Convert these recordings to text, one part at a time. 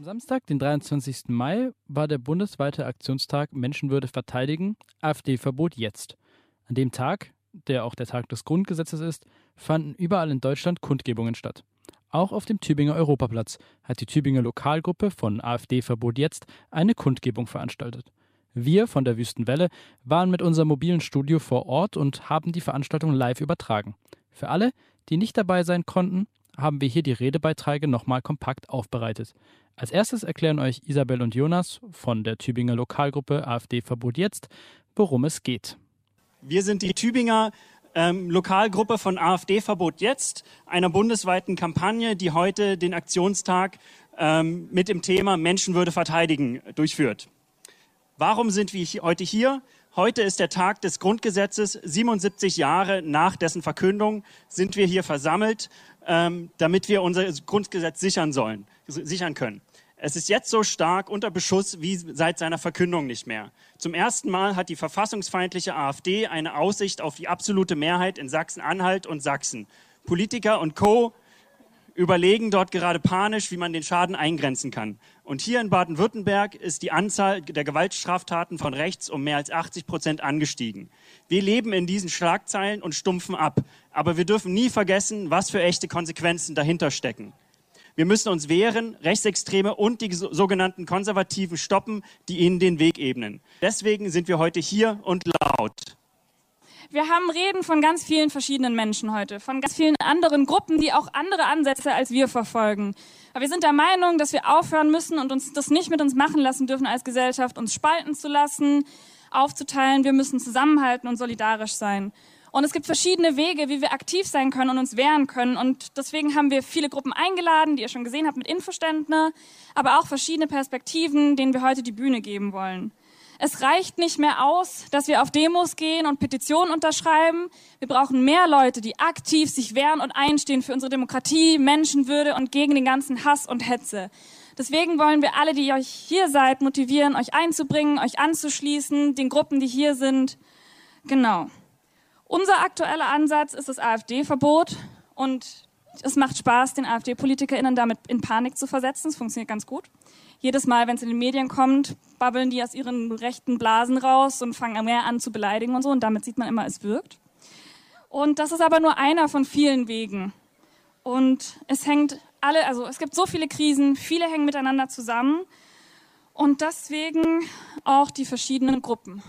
Samstag, den 23. Mai, war der bundesweite Aktionstag Menschenwürde verteidigen, AfD-Verbot jetzt. An dem Tag, der auch der Tag des Grundgesetzes ist, fanden überall in Deutschland Kundgebungen statt. Auch auf dem Tübinger Europaplatz hat die Tübinger Lokalgruppe von AfD-Verbot jetzt eine Kundgebung veranstaltet. Wir von der Wüstenwelle waren mit unserem mobilen Studio vor Ort und haben die Veranstaltung live übertragen. Für alle, die nicht dabei sein konnten, haben wir hier die Redebeiträge nochmal kompakt aufbereitet. Als erstes erklären euch Isabel und Jonas von der Tübinger Lokalgruppe AfD-Verbot jetzt, worum es geht. Wir sind die Tübinger Lokalgruppe von AfD-Verbot jetzt, einer bundesweiten Kampagne, die heute den Aktionstag mit dem Thema Menschenwürde verteidigen durchführt. Warum sind wir heute hier? Heute ist der Tag des Grundgesetzes. 77 Jahre nach dessen Verkündung sind wir hier versammelt, damit wir unser Grundgesetz sichern können. Es ist jetzt so stark unter Beschuss wie seit seiner Verkündung nicht mehr. Zum ersten Mal hat die verfassungsfeindliche AfD eine Aussicht auf die absolute Mehrheit in Sachsen-Anhalt und Sachsen. Politiker und Co. überlegen dort gerade panisch, wie man den Schaden eingrenzen kann. Und hier in Baden-Württemberg ist die Anzahl der Gewaltstraftaten von rechts um mehr als 80% angestiegen. Wir leben in diesen Schlagzeilen und stumpfen ab. Aber wir dürfen nie vergessen, was für echte Konsequenzen dahinter stecken. Wir müssen uns wehren, Rechtsextreme und die sogenannten Konservativen stoppen, die ihnen den Weg ebnen. Deswegen sind wir heute hier und laut. Wir haben Reden von ganz vielen verschiedenen Menschen heute, von ganz vielen anderen Gruppen, die auch andere Ansätze als wir verfolgen. Aber wir sind der Meinung, dass wir aufhören müssen und uns das nicht mit uns machen lassen dürfen als Gesellschaft, uns spalten zu lassen, aufzuteilen. Wir müssen zusammenhalten und solidarisch sein. Und es gibt verschiedene Wege, wie wir aktiv sein können und uns wehren können. Und deswegen haben wir viele Gruppen eingeladen, die ihr schon gesehen habt mit Infoständen, aber auch verschiedene Perspektiven, denen wir heute die Bühne geben wollen. Es reicht nicht mehr aus, dass wir auf Demos gehen und Petitionen unterschreiben. Wir brauchen mehr Leute, die aktiv sich wehren und einstehen für unsere Demokratie, Menschenwürde und gegen den ganzen Hass und Hetze. Deswegen wollen wir alle, die euch hier seid, motivieren, euch einzubringen, euch anzuschließen, den Gruppen, die hier sind. Genau. Unser aktueller Ansatz ist das AfD-Verbot und es macht Spaß, den AfD-PolitikerInnen damit in Panik zu versetzen. Es funktioniert ganz gut. Jedes Mal, wenn es in den Medien kommt, babbeln die aus ihren rechten Blasen raus und fangen mehr an zu beleidigen und so. Und damit sieht man immer, es wirkt. Und das ist aber nur einer von vielen Wegen. Und es gibt so viele Krisen, viele hängen miteinander zusammen. Und deswegen auch die verschiedenen Gruppen.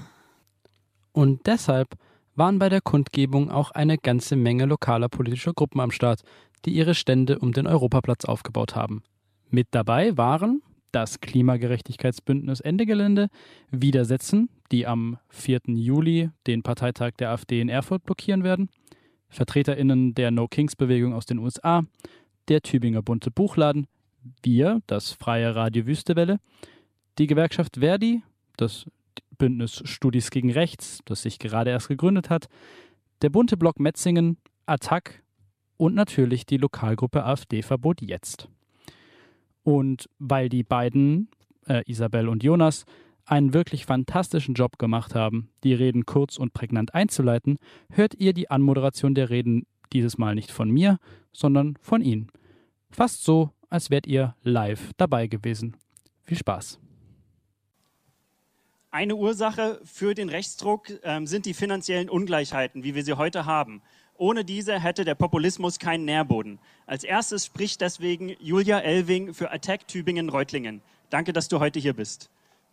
Und deshalb waren bei der Kundgebung auch eine ganze Menge lokaler politischer Gruppen am Start, die ihre Stände um den Europaplatz aufgebaut haben. Mit dabei waren das Klimagerechtigkeitsbündnis Ende Gelände, Widersetzen, die am 4. Juli den Parteitag der AfD in Erfurt blockieren werden, VertreterInnen der No-Kings-Bewegung aus den USA, der Tübinger Bunte Buchladen, wir, das Freie Radio Wüstewelle, die Gewerkschaft Verdi, das Bündnis Studis gegen Rechts, das sich gerade erst gegründet hat, der Bunte Block Metzingen, Attac und natürlich die Lokalgruppe AfD-Verbot jetzt. Und weil die beiden, Isabel und Jonas, einen wirklich fantastischen Job gemacht haben, die Reden kurz und prägnant einzuleiten, hört ihr die Anmoderation der Reden dieses Mal nicht von mir, sondern von ihnen. Fast so, als wärt ihr live dabei gewesen. Viel Spaß. Eine Ursache für den Rechtsdruck sind die finanziellen Ungleichheiten, wie wir sie heute haben. Ohne diese hätte der Populismus keinen Nährboden. Als erstes spricht deswegen Julia Elving für Attac Tübingen-Reutlingen. Danke, dass du heute hier bist.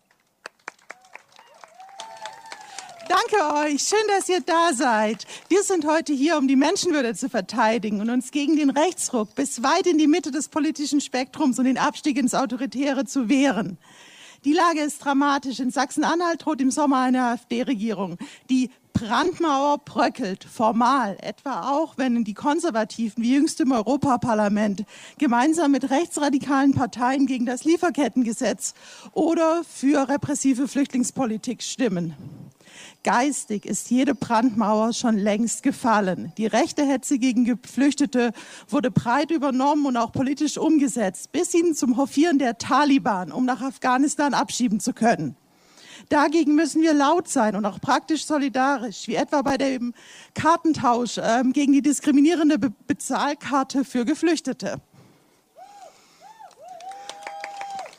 Danke euch, schön, dass ihr da seid. Wir sind heute hier, um die Menschenwürde zu verteidigen und uns gegen den Rechtsruck bis weit in die Mitte des politischen Spektrums und den Abstieg ins Autoritäre zu wehren. Die Lage ist dramatisch. In Sachsen-Anhalt droht im Sommer eine AfD-Regierung. Die Brandmauer bröckelt, formal, etwa auch, wenn die Konservativen, wie jüngst im Europaparlament, gemeinsam mit rechtsradikalen Parteien gegen das Lieferkettengesetz oder für repressive Flüchtlingspolitik stimmen. Geistig ist jede Brandmauer schon längst gefallen. Die rechte Hetze gegen Geflüchtete wurde breit übernommen und auch politisch umgesetzt, bis hin zum Hofieren der Taliban, um nach Afghanistan abschieben zu können. Dagegen müssen wir laut sein und auch praktisch solidarisch, wie etwa bei dem Kartentausch gegen die diskriminierende Bezahlkarte für Geflüchtete.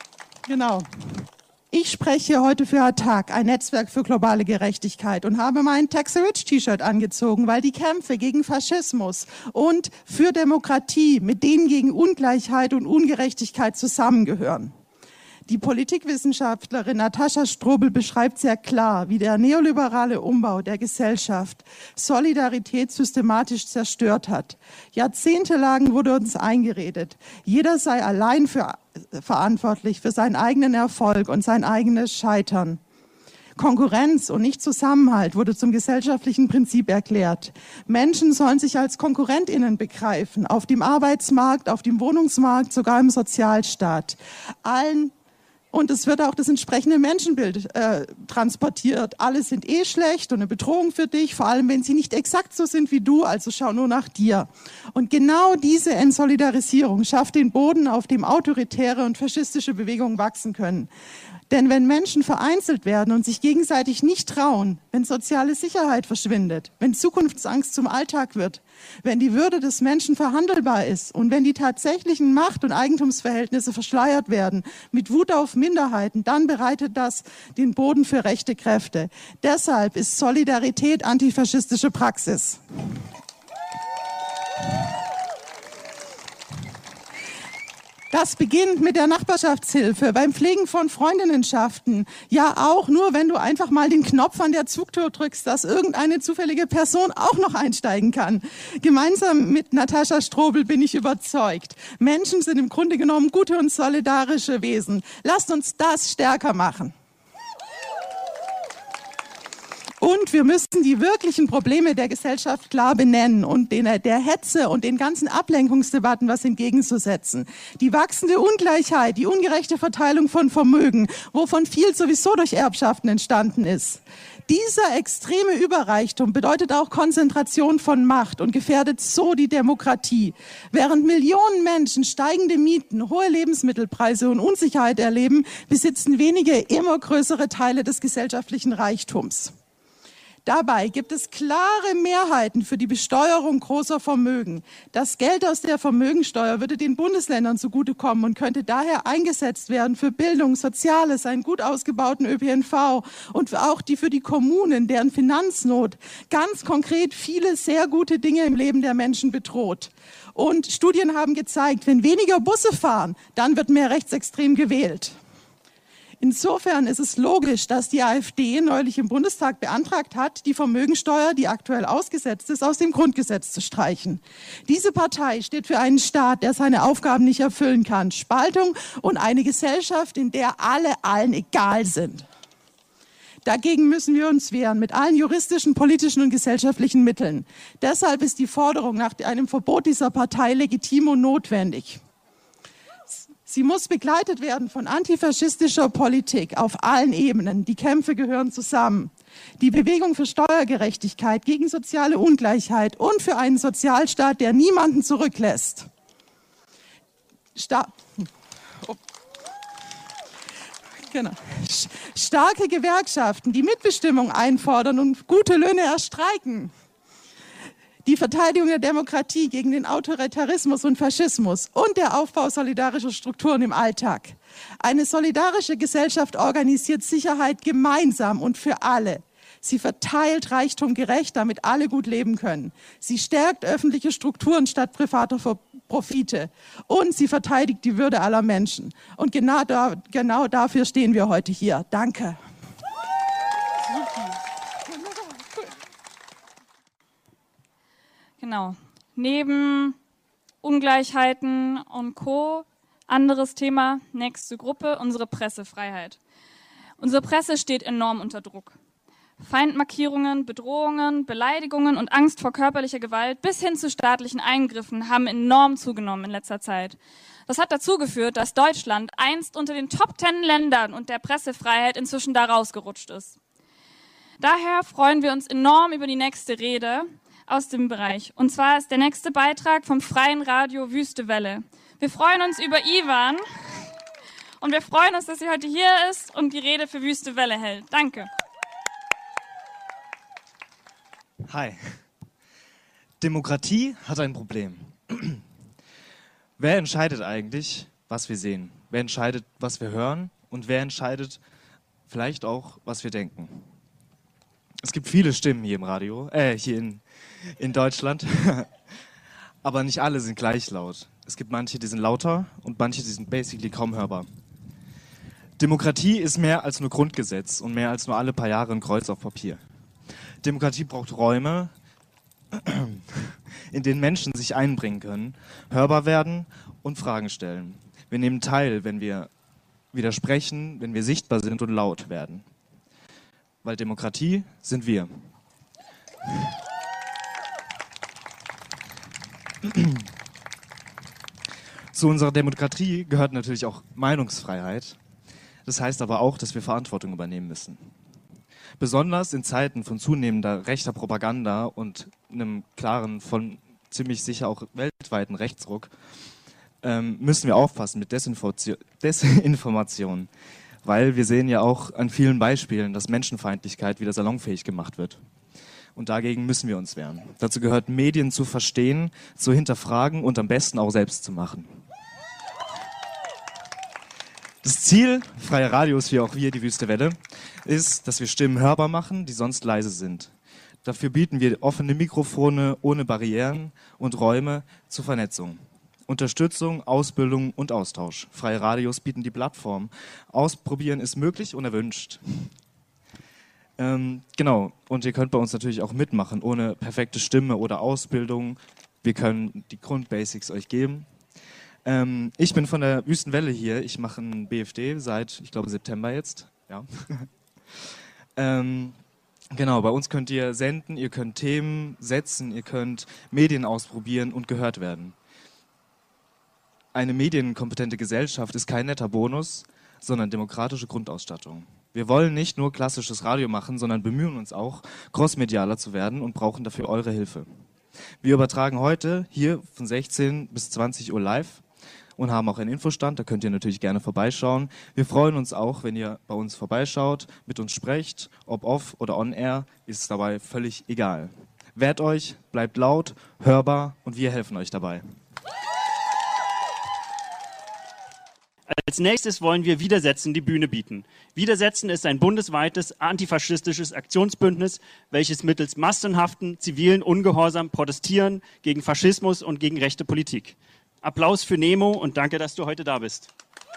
Genau. Ich spreche heute für ATTAC, ein Netzwerk für globale Gerechtigkeit, und habe mein Tax the Rich T-Shirt angezogen, weil die Kämpfe gegen Faschismus und für Demokratie mit denen gegen Ungleichheit und Ungerechtigkeit zusammengehören. Die Politikwissenschaftlerin Natascha Strobel beschreibt sehr klar, wie der neoliberale Umbau der Gesellschaft Solidarität systematisch zerstört hat. Jahrzehntelang wurde uns eingeredet, jeder sei allein verantwortlich für seinen eigenen Erfolg und sein eigenes Scheitern. Konkurrenz und nicht Zusammenhalt wurde zum gesellschaftlichen Prinzip erklärt. Menschen sollen sich als KonkurrentInnen begreifen, auf dem Arbeitsmarkt, auf dem Wohnungsmarkt, sogar im Sozialstaat. Und es wird auch das entsprechende Menschenbild transportiert. Alle sind schlecht und eine Bedrohung für dich, vor allem wenn sie nicht exakt so sind wie du, also schau nur nach dir. Und genau diese Entsolidarisierung schafft den Boden, auf dem autoritäre und faschistische Bewegungen wachsen können. Denn wenn Menschen vereinzelt werden und sich gegenseitig nicht trauen, wenn soziale Sicherheit verschwindet, wenn Zukunftsangst zum Alltag wird, wenn die Würde des Menschen verhandelbar ist und wenn die tatsächlichen Macht- und Eigentumsverhältnisse verschleiert werden mit Wut auf Minderheiten, dann bereitet das den Boden für rechte Kräfte. Deshalb ist Solidarität antifaschistische Praxis. Das beginnt mit der Nachbarschaftshilfe, beim Pflegen von Freundinnenschaften. Ja, auch nur, wenn du einfach mal den Knopf an der Zugtür drückst, dass irgendeine zufällige Person auch noch einsteigen kann. Gemeinsam mit Natascha Strobel bin ich überzeugt. Menschen sind im Grunde genommen gute und solidarische Wesen. Lasst uns das stärker machen. Und wir müssen die wirklichen Probleme der Gesellschaft klar benennen und der Hetze und den ganzen Ablenkungsdebatten was entgegenzusetzen. Die wachsende Ungleichheit, die ungerechte Verteilung von Vermögen, wovon viel sowieso durch Erbschaften entstanden ist. Dieser extreme Überreichtum bedeutet auch Konzentration von Macht und gefährdet so die Demokratie. Während Millionen Menschen steigende Mieten, hohe Lebensmittelpreise und Unsicherheit erleben, besitzen wenige immer größere Teile des gesellschaftlichen Reichtums. Dabei gibt es klare Mehrheiten für die Besteuerung großer Vermögen. Das Geld aus der Vermögensteuer würde den Bundesländern zugutekommen und könnte daher eingesetzt werden für Bildung, Soziales, einen gut ausgebauten ÖPNV und auch für die Kommunen, deren Finanznot ganz konkret viele sehr gute Dinge im Leben der Menschen bedroht. Und Studien haben gezeigt, wenn weniger Busse fahren, dann wird mehr rechtsextrem gewählt. Insofern ist es logisch, dass die AfD neulich im Bundestag beantragt hat, die Vermögensteuer, die aktuell ausgesetzt ist, aus dem Grundgesetz zu streichen. Diese Partei steht für einen Staat, der seine Aufgaben nicht erfüllen kann. Spaltung und eine Gesellschaft, in der alle allen egal sind. Dagegen müssen wir uns wehren, mit allen juristischen, politischen und gesellschaftlichen Mitteln. Deshalb ist die Forderung nach einem Verbot dieser Partei legitim und notwendig. Sie muss begleitet werden von antifaschistischer Politik auf allen Ebenen. Die Kämpfe gehören zusammen. Die Bewegung für Steuergerechtigkeit, gegen soziale Ungleichheit und für einen Sozialstaat, der niemanden zurücklässt. Starke Gewerkschaften, die Mitbestimmung einfordern und gute Löhne erstreiken. Die Verteidigung der Demokratie gegen den Autoritarismus und Faschismus und der Aufbau solidarischer Strukturen im Alltag. Eine solidarische Gesellschaft organisiert Sicherheit gemeinsam und für alle. Sie verteilt Reichtum gerecht, damit alle gut leben können. Sie stärkt öffentliche Strukturen statt privater Profite. Und sie verteidigt die Würde aller Menschen. Und genau dafür stehen wir heute hier. Danke. Genau. Neben Ungleichheiten und Co. anderes Thema, nächste Gruppe, unsere Pressefreiheit. Unsere Presse steht enorm unter Druck. Feindmarkierungen, Bedrohungen, Beleidigungen und Angst vor körperlicher Gewalt bis hin zu staatlichen Eingriffen haben enorm zugenommen in letzter Zeit. Das hat dazu geführt, dass Deutschland einst unter den Top 10 Ländern und der Pressefreiheit inzwischen da rausgerutscht ist. Daher freuen wir uns enorm über die nächste Rede aus dem Bereich. Und zwar ist der nächste Beitrag vom Freien Radio Wüste Welle. Wir freuen uns über Ivan und wir freuen uns, dass sie heute hier ist und die Rede für Wüste Welle hält. Danke. Hi. Demokratie hat ein Problem. Wer entscheidet eigentlich, was wir sehen? Wer entscheidet, was wir hören Und wer entscheidet vielleicht auch, was wir denken? Es gibt viele Stimmen hier im Radio, hier in Deutschland, aber nicht alle sind gleich laut. Es gibt manche, die sind lauter und manche, die sind basically kaum hörbar. Demokratie ist mehr als nur Grundgesetz und mehr als nur alle paar Jahre ein Kreuz auf Papier. Demokratie braucht Räume, in denen Menschen sich einbringen können, hörbar werden und Fragen stellen. Wir nehmen teil, wenn wir widersprechen, wenn wir sichtbar sind und laut werden. Weil Demokratie sind wir. Zu unserer Demokratie gehört natürlich auch Meinungsfreiheit. Das heißt aber auch, dass wir Verantwortung übernehmen müssen. Besonders in Zeiten von zunehmender rechter Propaganda und einem klaren, von ziemlich sicher auch weltweiten Rechtsruck, müssen wir aufpassen mit Desinformation. Weil wir sehen ja auch an vielen Beispielen, dass Menschenfeindlichkeit wieder salonfähig gemacht wird. Und dagegen müssen wir uns wehren. Dazu gehört, Medien zu verstehen, zu hinterfragen und am besten auch selbst zu machen. Das Ziel freier Radios, wie auch wir, die Wüste Welle, ist, dass wir Stimmen hörbar machen, die sonst leise sind. Dafür bieten wir offene Mikrofone ohne Barrieren und Räume zur Vernetzung. Unterstützung, Ausbildung und Austausch. Freie Radios bieten die Plattform. Ausprobieren ist möglich und erwünscht. Genau, und ihr könnt bei uns natürlich auch mitmachen, ohne perfekte Stimme oder Ausbildung. Wir können die Grundbasics euch geben. Ich bin von der Wüstenwelle hier. Ich mache ein BFD seit, ich glaube, September jetzt. Ja. Genau, bei uns könnt ihr senden, ihr könnt Themen setzen, ihr könnt Medien ausprobieren und gehört werden. Eine medienkompetente Gesellschaft ist kein netter Bonus, sondern demokratische Grundausstattung. Wir wollen nicht nur klassisches Radio machen, sondern bemühen uns auch, crossmedialer zu werden und brauchen dafür eure Hilfe. Wir übertragen heute hier von 16 bis 20 Uhr live und haben auch einen Infostand, da könnt ihr natürlich gerne vorbeischauen. Wir freuen uns auch, wenn ihr bei uns vorbeischaut, mit uns sprecht, ob off oder on air, ist dabei völlig egal. Wehrt euch, bleibt laut, hörbar und wir helfen euch dabei. Als nächstes wollen wir Widersetzen die Bühne bieten. Widersetzen ist ein bundesweites antifaschistisches Aktionsbündnis, welches mittels massenhaften zivilen Ungehorsam protestieren gegen Faschismus und gegen rechte Politik. Applaus für Nemo und danke, dass du heute da bist.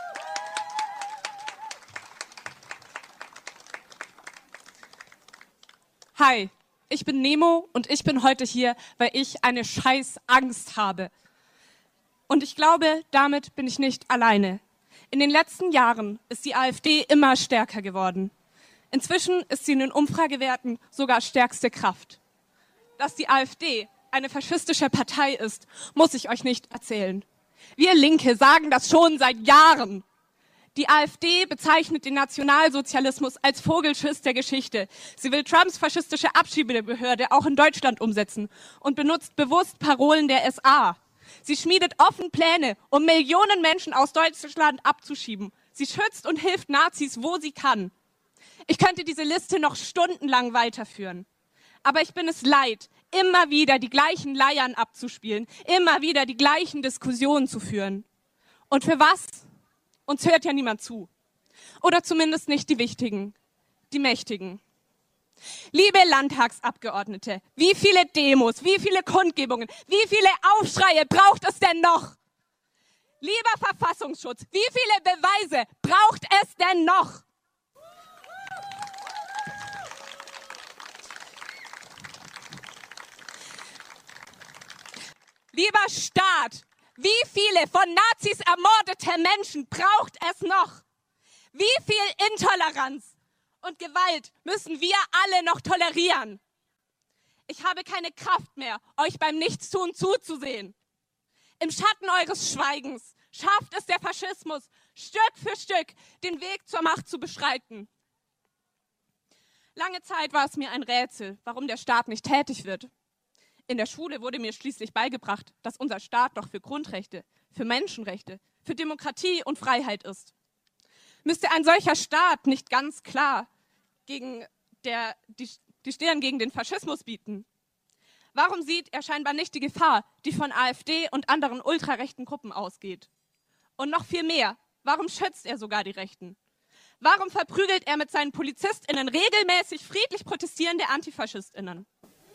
Hi, ich bin Nemo und ich bin heute hier, weil ich eine scheiß Angst habe. Und ich glaube, damit bin ich nicht alleine. In den letzten Jahren ist die AfD immer stärker geworden. Inzwischen ist sie in den Umfragewerten sogar stärkste Kraft. Dass die AfD eine faschistische Partei ist, muss ich euch nicht erzählen. Wir Linke sagen das schon seit Jahren. Die AfD bezeichnet den Nationalsozialismus als Vogelschiss der Geschichte. Sie will Trumps faschistische Abschiebebehörde auch in Deutschland umsetzen und benutzt bewusst Parolen der SA. Sie schmiedet offen Pläne, um Millionen Menschen aus Deutschland abzuschieben. Sie schützt und hilft Nazis, wo sie kann. Ich könnte diese Liste noch stundenlang weiterführen. Aber ich bin es leid, immer wieder die gleichen Leiern abzuspielen, immer wieder die gleichen Diskussionen zu führen. Und für was? Uns hört ja niemand zu. Oder zumindest nicht die Wichtigen, die Mächtigen. Liebe Landtagsabgeordnete, wie viele Demos, wie viele Kundgebungen, wie viele Aufschreie braucht es denn noch? Lieber Verfassungsschutz, wie viele Beweise braucht es denn noch? Lieber Staat, wie viele von Nazis ermordete Menschen braucht es noch? Wie viel Intoleranz und Gewalt müssen wir alle noch tolerieren? Ich habe keine Kraft mehr, euch beim Nichtstun zuzusehen. Im Schatten eures Schweigens schafft es der Faschismus, Stück für Stück den Weg zur Macht zu beschreiten. Lange Zeit war es mir ein Rätsel, warum der Staat nicht tätig wird. In der Schule wurde mir schließlich beigebracht, dass unser Staat doch für Grundrechte, für Menschenrechte, für Demokratie und Freiheit ist. Müsste ein solcher Staat nicht ganz klar die Stirn gegen den Faschismus bieten? Warum sieht er scheinbar nicht die Gefahr, die von AfD und anderen ultrarechten Gruppen ausgeht? Und noch viel mehr, warum schützt er sogar die Rechten? Warum verprügelt er mit seinen PolizistInnen regelmäßig friedlich protestierende AntifaschistInnen?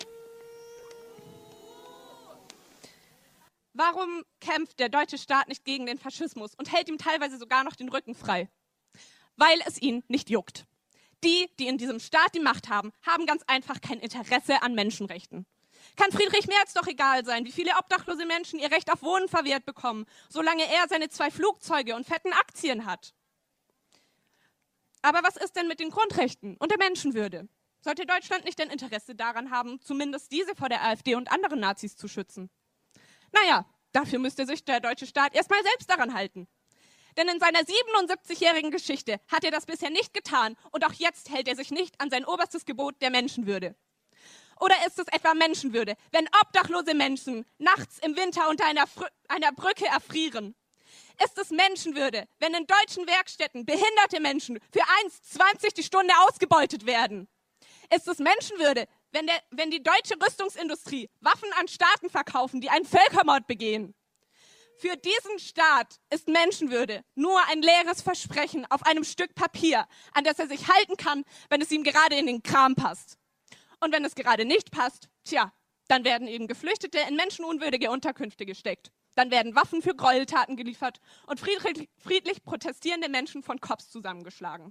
Warum kämpft der deutsche Staat nicht gegen den Faschismus und hält ihm teilweise sogar noch den Rücken frei? Weil es ihn nicht juckt. Die in diesem Staat die Macht haben, haben ganz einfach kein Interesse an Menschenrechten. Kann Friedrich Merz doch egal sein, wie viele obdachlose Menschen ihr Recht auf Wohnen verwehrt bekommen, solange er seine 2 Flugzeuge und fetten Aktien hat. Aber was ist denn mit den Grundrechten und der Menschenwürde? Sollte Deutschland nicht ein Interesse daran haben, zumindest diese vor der AfD und anderen Nazis zu schützen? Naja, dafür müsste sich der deutsche Staat erstmal selbst daran halten. Denn in seiner 77-jährigen Geschichte hat er das bisher nicht getan und auch jetzt hält er sich nicht an sein oberstes Gebot der Menschenwürde. Oder ist es etwa Menschenwürde, wenn obdachlose Menschen nachts im Winter unter einer Brücke erfrieren? Ist es Menschenwürde, wenn in deutschen Werkstätten behinderte Menschen für 1,20 die Stunde ausgebeutet werden? Ist es Menschenwürde, wenn die deutsche Rüstungsindustrie Waffen an Staaten verkaufen, die einen Völkermord begehen? Für diesen Staat ist Menschenwürde nur ein leeres Versprechen auf einem Stück Papier, an das er sich halten kann, wenn es ihm gerade in den Kram passt. Und wenn es gerade nicht passt, dann werden eben Geflüchtete in menschenunwürdige Unterkünfte gesteckt. Dann werden Waffen für Gräueltaten geliefert und friedlich protestierende Menschen von Cops zusammengeschlagen.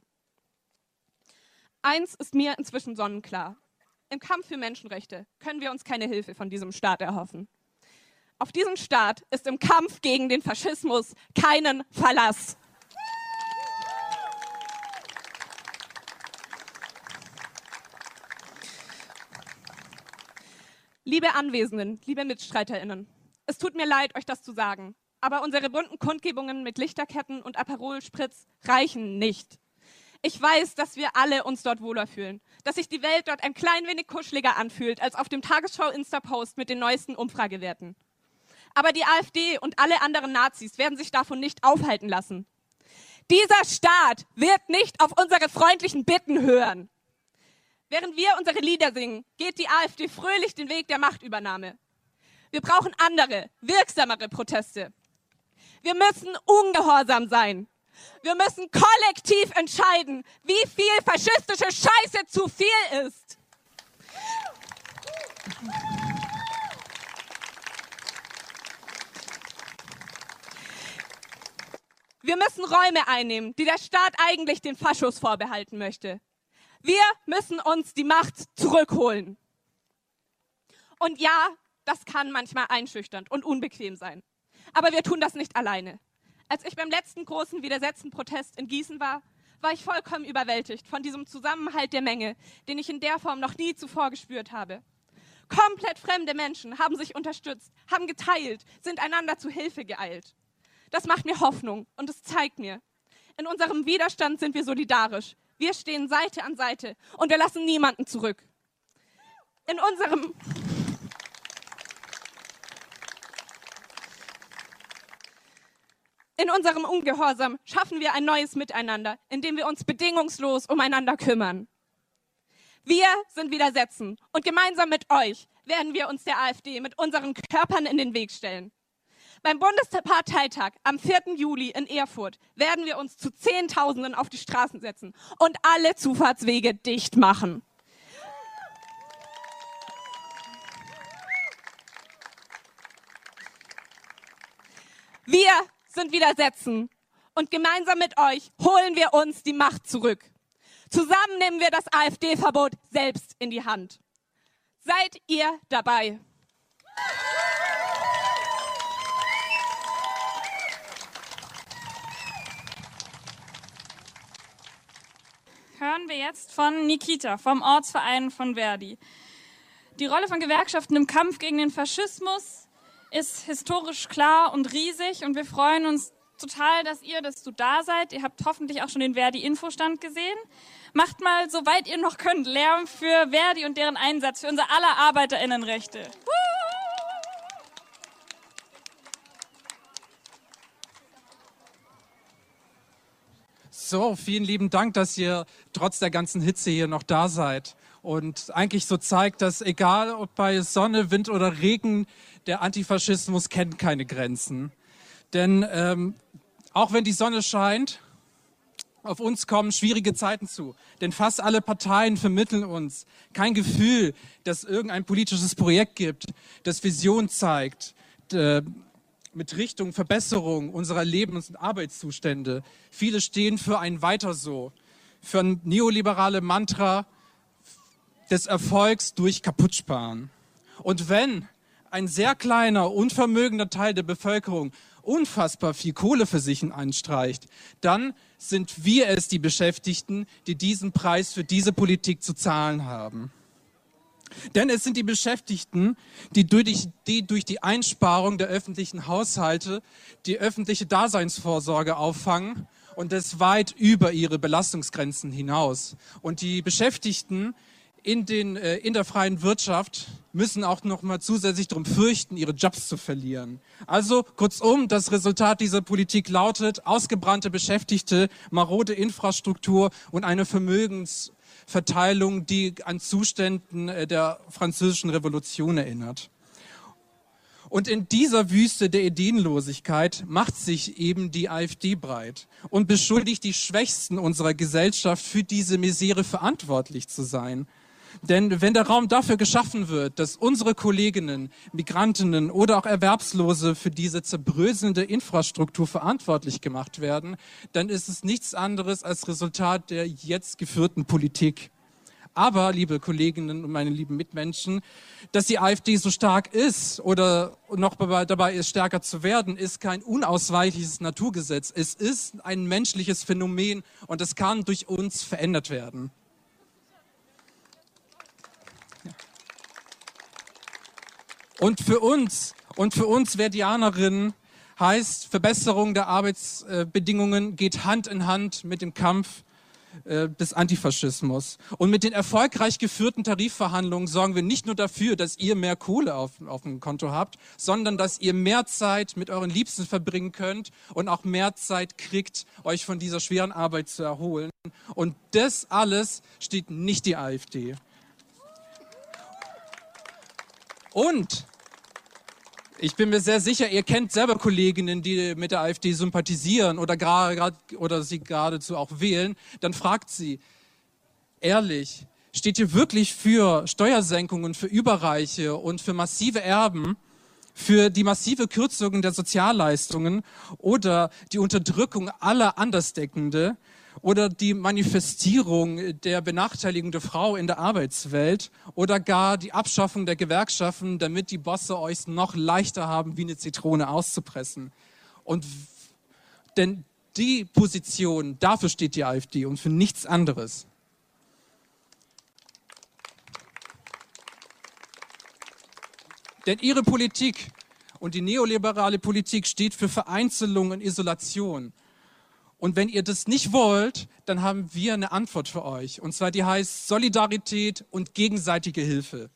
Eins ist mir inzwischen sonnenklar. Im Kampf für Menschenrechte können wir uns keine Hilfe von diesem Staat erhoffen. Auf diesen Staat ist im Kampf gegen den Faschismus keinen Verlass. Liebe Anwesenden, liebe MitstreiterInnen, es tut mir leid, euch das zu sagen, aber unsere bunten Kundgebungen mit Lichterketten und Aperol Spritz reichen nicht. Ich weiß, dass wir alle uns dort wohler fühlen, dass sich die Welt dort ein klein wenig kuscheliger anfühlt als auf dem Tagesschau-Insta-Post mit den neuesten Umfragewerten. Aber die AfD und alle anderen Nazis werden sich davon nicht aufhalten lassen. Dieser Staat wird nicht auf unsere freundlichen Bitten hören. Während wir unsere Lieder singen, geht die AfD fröhlich den Weg der Machtübernahme. Wir brauchen andere, wirksamere Proteste. Wir müssen ungehorsam sein. Wir müssen kollektiv entscheiden, wie viel faschistische Scheiße zu viel ist. Wir müssen Räume einnehmen, die der Staat eigentlich den Faschos vorbehalten möchte. Wir müssen uns die Macht zurückholen. Und ja, das kann manchmal einschüchternd und unbequem sein. Aber wir tun das nicht alleine. Als ich beim letzten großen Widersetzen-Protest in Gießen war ich vollkommen überwältigt von diesem Zusammenhalt der Menge, den ich in der Form noch nie zuvor gespürt habe. Komplett fremde Menschen haben sich unterstützt, haben geteilt, sind einander zu Hilfe geeilt. Das macht mir Hoffnung und es zeigt mir, in unserem Widerstand sind wir solidarisch. Wir stehen Seite an Seite und wir lassen niemanden zurück. In unserem Ungehorsam schaffen wir ein neues Miteinander, indem wir uns bedingungslos umeinander kümmern. Wir sind Widersetzen und gemeinsam mit euch werden wir uns der AfD mit unseren Körpern in den Weg stellen. Beim Bundesparteitag am 4. Juli in Erfurt werden wir uns zu Zehntausenden auf die Straßen setzen und alle Zufahrtswege dicht machen. Wir sind Widersetzen und gemeinsam mit euch holen wir uns die Macht zurück. Zusammen nehmen wir das AfD-Verbot selbst in die Hand. Seid ihr dabei? Hören wir jetzt von Nikita vom Ortsverein von Verdi. Die Rolle von Gewerkschaften im Kampf gegen den Faschismus ist historisch klar und riesig und wir freuen uns total, dass du da seid. Ihr habt hoffentlich auch schon den Verdi-Infostand gesehen. Macht mal, soweit ihr noch könnt, Lärm für Verdi und deren Einsatz, für unser aller ArbeiterInnenrechte. So, vielen lieben Dank, dass ihr trotz der ganzen Hitze hier noch da seid und eigentlich so zeigt, dass egal ob bei Sonne, Wind oder Regen, der Antifaschismus kennt keine Grenzen. Denn auch wenn die Sonne scheint Auf uns kommen schwierige Zeiten zu, denn fast alle Parteien vermitteln uns kein Gefühl, dass es irgendein politisches Projekt gibt, das Vision zeigt, mit Richtung Verbesserung unserer Lebens- und Arbeitszustände. Viele stehen für ein Weiter so, für ein neoliberale Mantra des Erfolgs durch Kaputtsparen. Und wenn ein sehr kleiner, unvermögender Teil der Bevölkerung unfassbar viel Kohle für sich anstreicht, dann sind wir es, die Beschäftigten, die diesen Preis für diese Politik zu zahlen haben. Denn es sind die Beschäftigten, die durch die Einsparung der öffentlichen Haushalte die öffentliche Daseinsvorsorge auffangen und das weit über ihre Belastungsgrenzen hinaus. Und die Beschäftigten in der freien Wirtschaft müssen auch noch mal zusätzlich darum fürchten, ihre Jobs zu verlieren. Also kurzum, das Resultat dieser Politik lautet ausgebrannte Beschäftigte, marode Infrastruktur und eine Vermögensverteilung, die an Zuständen der französischen Revolution erinnert. Und in dieser Wüste der Ideenlosigkeit macht sich eben die AfD breit und beschuldigt die Schwächsten unserer Gesellschaft, für diese Misere verantwortlich zu sein. Denn wenn der Raum dafür geschaffen wird, dass unsere Kolleginnen, Migrantinnen oder auch Erwerbslose für diese zerbröselnde Infrastruktur verantwortlich gemacht werden, dann ist es nichts anderes als Resultat der jetzt geführten Politik. Aber, liebe Kolleginnen und meine lieben Mitmenschen, dass die AfD so stark ist oder noch dabei ist, stärker zu werden, ist kein unausweichliches Naturgesetz. Es ist ein menschliches Phänomen und es kann durch uns verändert werden. Und für uns Verdianerinnen heißt Verbesserung der Arbeitsbedingungen geht Hand in Hand mit dem Kampf des Antifaschismus. Und mit den erfolgreich geführten Tarifverhandlungen sorgen wir nicht nur dafür, dass ihr mehr Kohle auf dem Konto habt, sondern dass ihr mehr Zeit mit euren Liebsten verbringen könnt und auch mehr Zeit kriegt, euch von dieser schweren Arbeit zu erholen. Und das alles steht nicht die AfD. Und ich bin mir sehr sicher, ihr kennt selber Kolleginnen, die mit der AfD sympathisieren oder sie geradezu auch wählen. Dann fragt sie, ehrlich, steht ihr wirklich für Steuersenkungen für Überreiche und für massive Erben, für die massive Kürzung der Sozialleistungen oder die Unterdrückung aller Andersdenkende oder die Manifestierung der Benachteiligung der Frau in der Arbeitswelt oder gar die Abschaffung der Gewerkschaften, damit die Bosse euch noch leichter haben, wie eine Zitrone auszupressen. Denn die Position, dafür steht die AfD und für nichts anderes. Denn ihre Politik und die neoliberale Politik steht für Vereinzelung und Isolation. Und wenn ihr das nicht wollt, dann haben wir eine Antwort für euch. Und zwar die heißt Solidarität und gegenseitige Hilfe.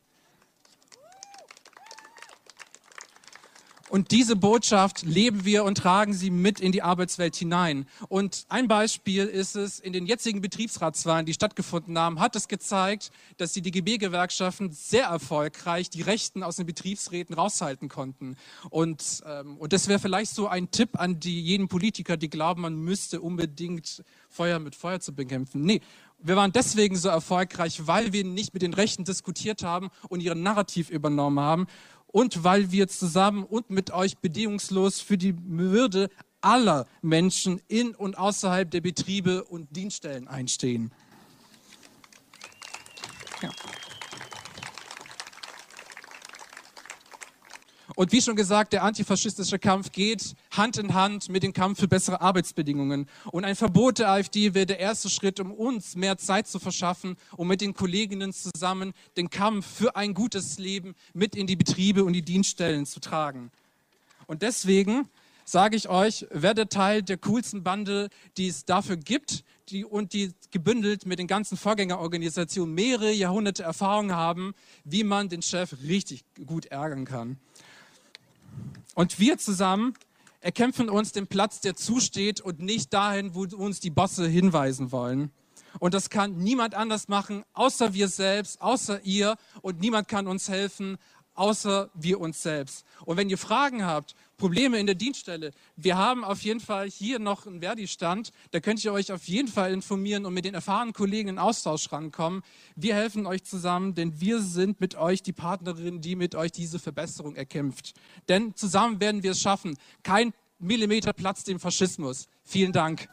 Und diese Botschaft leben wir und tragen sie mit in die Arbeitswelt hinein. Und ein Beispiel ist es, in den jetzigen Betriebsratswahlen, die stattgefunden haben, hat es gezeigt, dass die DGB-Gewerkschaften sehr erfolgreich die Rechten aus den Betriebsräten raushalten konnten. Und das wäre vielleicht so ein Tipp an jeden Politiker, die glauben, man müsste unbedingt Feuer mit Feuer zu bekämpfen. Nee, wir waren deswegen so erfolgreich, weil wir nicht mit den Rechten diskutiert haben und ihren Narrativ übernommen haben. Und weil wir zusammen und mit euch bedingungslos für die Würde aller Menschen in und außerhalb der Betriebe und Dienststellen einstehen. Ja. Und wie schon gesagt, der antifaschistische Kampf geht Hand in Hand mit dem Kampf für bessere Arbeitsbedingungen. Und ein Verbot der AfD wäre der erste Schritt, um uns mehr Zeit zu verschaffen, um mit den Kolleginnen zusammen den Kampf für ein gutes Leben mit in die Betriebe und die Dienststellen zu tragen. Und deswegen sage ich euch, werdet Teil der coolsten Bande, die es dafür gibt, die gebündelt mit den ganzen Vorgängerorganisationen mehrere Jahrhunderte Erfahrung haben, wie man den Chef richtig gut ärgern kann. Und wir zusammen erkämpfen uns den Platz, der zusteht und nicht dahin, wo uns die Bosse hinweisen wollen. Und das kann niemand anders machen, außer wir selbst, außer ihr. Und niemand kann uns helfen, außer wir uns selbst. Und wenn ihr Fragen habt, Probleme in der Dienststelle, wir haben auf jeden Fall hier noch einen Verdi-Stand, da könnt ihr euch auf jeden Fall informieren und mit den erfahrenen Kollegen in Austausch rankommen. Wir helfen euch zusammen, denn wir sind mit euch die Partnerin, die mit euch diese Verbesserung erkämpft. Denn zusammen werden wir es schaffen. Kein Millimeter Platz dem Faschismus. Vielen Dank.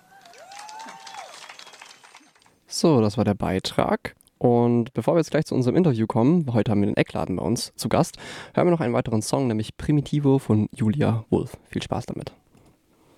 So, das war der Beitrag. Und bevor wir jetzt gleich zu unserem Interview kommen, heute haben wir den Eckladen bei uns zu Gast, hören wir noch einen weiteren Song, nämlich Primitivo von Julia Wolf. Viel Spaß damit.